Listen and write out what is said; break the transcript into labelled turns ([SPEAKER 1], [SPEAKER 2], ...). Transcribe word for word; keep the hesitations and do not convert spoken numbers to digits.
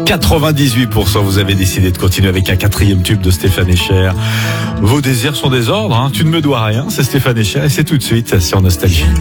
[SPEAKER 1] quatre-vingt-dix-huit pour cent vous avez décidé de continuer avec un quatrième tube de Stéphane Echer. Vos désirs sont des ordres, hein. Tu ne me dois rien, c'est Stéphane Echer et c'est tout de suite sur Nostalgie.